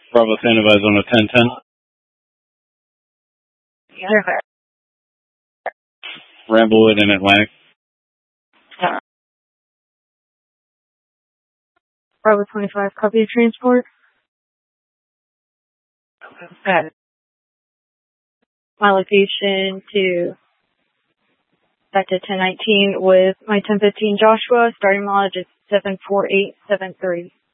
Bravo San Advise on a 1010. Yeah. Ramblewood in Atlantic. Bravo 25, copy of transport. Okay. My location to back to 1019 with my 1015 Joshua. Starting mileage is 74873.